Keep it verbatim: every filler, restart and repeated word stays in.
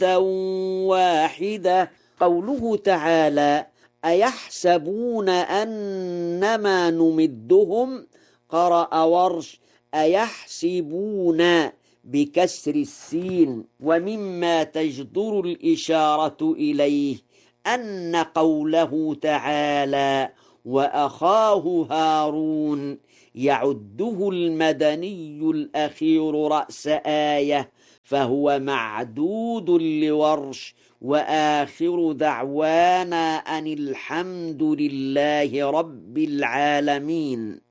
واحدة. قوله تعالى أيحسبون أنما نمدهم، قرأ ورش أيحسبون بكسر السين. ومما تجدر الإشارة إليه أن قوله تعالى وأخاه هارون يعده المدني الأخير رأس آية، فهو معدود لورش. وآخر دعوانا أن الحمد لله رب العالمين.